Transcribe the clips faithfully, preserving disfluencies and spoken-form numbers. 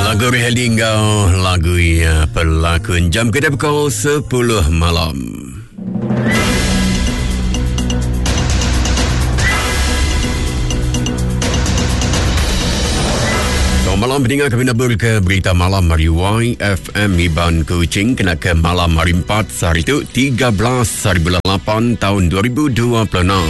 Lagu Rehelingau, lagu ya pelakon jam kedai pukul sepuluh malam. Malam pendengar kami nak ke berita malam hari Y F M Iban Kuching kena ke malam hari empat hari itu tiga belas hari bulan lapan tahun dua ribu dua puluh enam.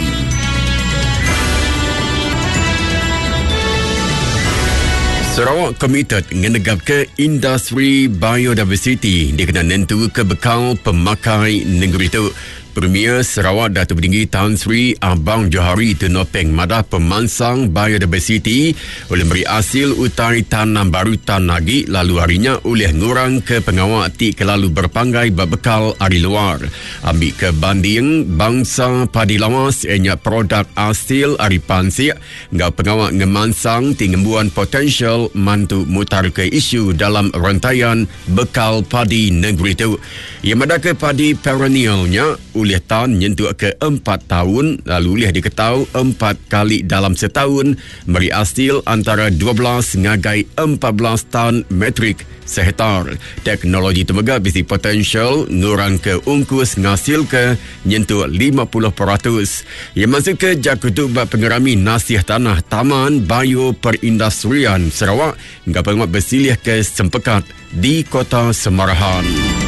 Sarawak komited menegak ke industri biodiversity dia kena nentu ke bekal pemakai negeri itu. Premier Sarawak Datuk Tinggi Tan Sri Abang Johari Tunopeng madah pemansang biodiversity oleh beri hasil utai tanam baru tan lagi lalu harinya oleh ngurang ke pengawal ti kelalu berpanggai berbekal hari luar. Ambil ke banding bangsa padi lawas enya produk hasil hari pansik ngau pengawal ngemansang ti ngembuan potensial mantu mutar ke isu dalam rantaian bekal padi negeri itu. Ia madah ke padi perennialnya oleh tan nyentuh ke empat tahun lalu oleh diketahui empat kali dalam setahun beri hasil antara dua belas ngagai empat belas tan metrik sehektar. Teknologi temegak bisi potensial ngurang ke ungkus ngasil ke nyentuh lima puluh peratus. Ia masuk ke jakutu bak pengerami nasih tanah Taman Bio Perindustrian Sarawak hingga penguat bersilih ke Sempekat di Kota Semarahan.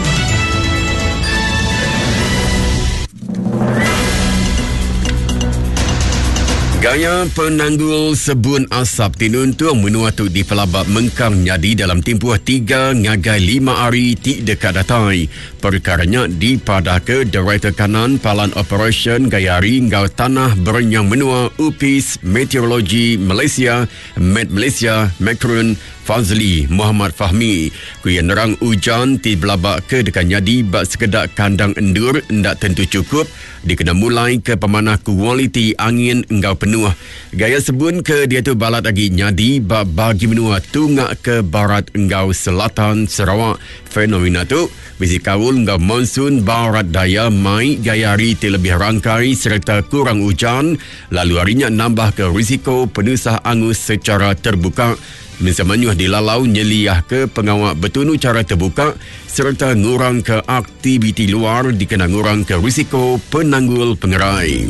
Gaya penanggul sebun asap tinuntung menuatu di pelabak Mengkang nyadi dalam tempoh tiga ngagai lima hari ti dekat datai. Perkaranya dipadah ke Director Kanan Palan Operation Gayari Ngau Tanah Berenyang Menua U P I S Meteorologi Malaysia Met Malaysia Makrun Fazli Muhammad Fahmi. Kuya nerang hujan ti belabak ke dekat nyadi bak sekedak kandang endur ndak tentu cukup dikena mulai ke pemanah kualiti angin engkau penuh. Gaya sebun ke dia tu balat lagi nyadi bak bagi menua tungak ke barat engkau selatan Sarawak. Fenomena tu bisi kaul engkau monsun barat daya mai gaya hari ti lebih rangkai serta kurang hujan lalu harinya nambah ke risiko penusah angus secara terbuka. Mensamanyuh dilalau nyeliah ke pengawal bertunu cara terbuka serta ngurang ke aktiviti luar dikena ngurang ke risiko penanggul pengerai.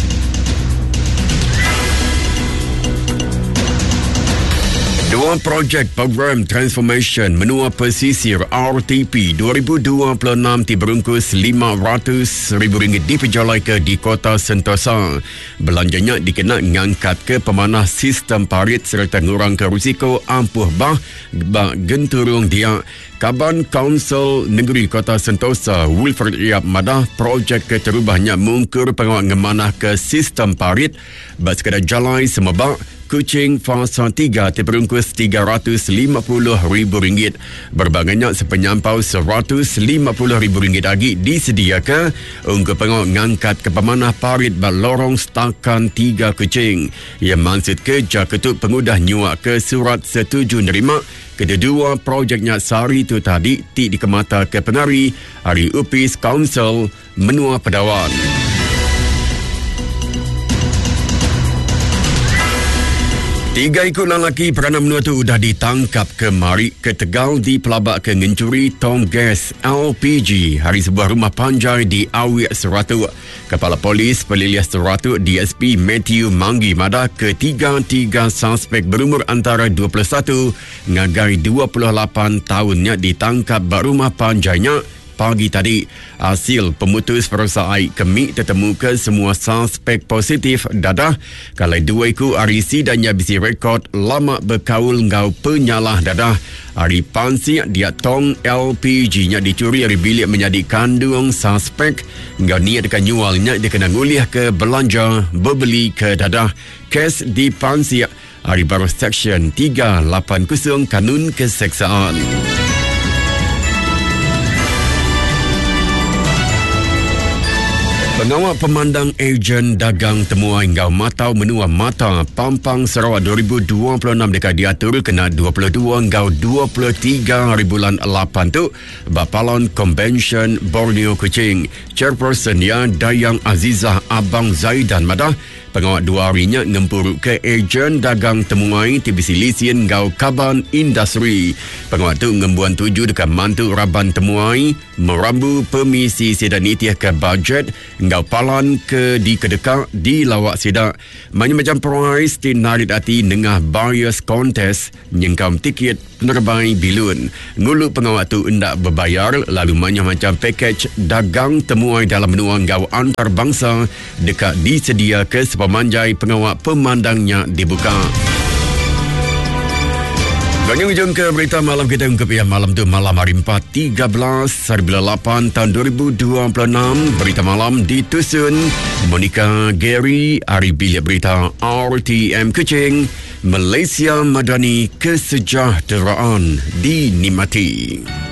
Dua projek program transformation menua pesisir R T P dua ribu dua puluh enam ti berungkus lima ratus ribu ringgit diperjalai ke di Kota Sentosa. Belanjanya dikena ngangkat ke pemanah sistem parit serta ngurang ke risiko ampuh bah, bah genturung dia. Kaban Kaunsil Negeri Kota Sentosa Wilfred Yap madah projek ke terubahnya mungkur pengawal ngemanah ke sistem parit bak sekadar jalai semebak Kuching fasa tiga terperungkus tiga ratus lima puluh ribu ringgit. Berbagainya sepenyampau seratus lima puluh ribu ringgit lagi disediakan untuk pengawal ngangkat ke pemanah parit bak lorong setakan tiga Kuching. Ia maksud ke jaketuk pengudah nyuak ke surat setuju nerima kedua projeknya sehari itu tadi ti dikemata ke pengari hari U P I S Kaunsil Menua Pedawan. Tiga ikut lelaki peranan menua tu dah ditangkap ke mari ke Tegal di pelabak ke ngencuri tong gas L P G hari sebuah rumah panjai di Awik Seratu. Kepala Polis Pelilias Seratu D S P Matthew Manggi madah ketiga-tiga suspek berumur antara dua puluh satu ngagai dua puluh lapan tahunnya ditangkap bak rumah panjainya pagi tadi. Hasil pemutus perasaan kemik tertemukan semua suspek positif dadah. Kalau dua iku hari sidangnya bisi rekod lama berkaul ngau penyalah dadah. Hari pansi dia tong L P G-nya dicuri dari bilik menjadi kandung suspek. Ngau niat dekat nyualnya dia kena nguliah ke belanja berbeli ke dadah. Kes di pansi hari baru Seksyen tiga lapan kosong Kanun Keseksaan. Pengawal pemandang ejen dagang temuan ngau matau menua mata Pampang Sarawak dua ribu dua puluh enam dekat diatur kena dua puluh dua ngau dua puluh tiga hari bulan lapan tu Bapalon Convention Borneo Kuching. Chairperson ya Dayang Azizah Abang Zaidan madah Pengawat dua harinya ngempuruk ke ejen dagang temuai T B C Lisian Ngau Kaban Industri. Pengawat tu ngembuan tuju dekat mantu raban temuai merambu permisi sedan itiah ke bajet Ngau Palan ke di kedekak di lawak sedak. Manya macam price di narit hati nengah buyers contest nyengkam tiket penerbai bilun. Ngulu pengawat tu hendak berbayar lalu manya macam pakej dagang temuai dalam menua Ngau antarabangsa dekat disedia ke pemanjai pengawal pemandangnya dibuka. Bagi ujung ke berita malam kita ungkap ya malam tu malam hari empat tiga belas hari bulan lapan tahun dua ribu dua puluh enam. Berita malam ditusun Monica Gary, hari bilik berita R T M Kuching, Malaysia Madani, kesejahteraan dinikmati.